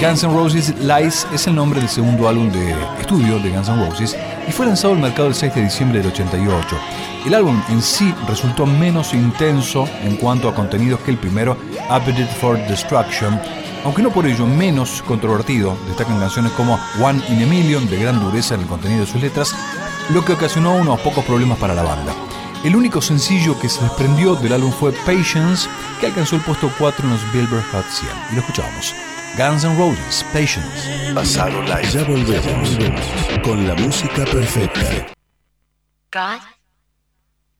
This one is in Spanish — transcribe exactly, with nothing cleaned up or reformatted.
Guns N' Roses Lies es el nombre del segundo álbum de estudio de Guns N' Roses y fue lanzado al mercado el seis de diciembre del ochenta y ocho. El álbum en sí resultó menos intenso en cuanto a contenidos que el primero, Appetite for Destruction, aunque no por ello menos controvertido. Destacan canciones como One in a Million, de gran dureza en el contenido de sus letras, lo que ocasionó unos pocos problemas para la banda. El único sencillo que se desprendió del álbum fue Patience, que alcanzó el puesto cuatro en los Billboard Hot cien. Y lo escuchamos. Guns N' Roses, Patience. Pasado Live. Ya volvemos con la música perfecta. God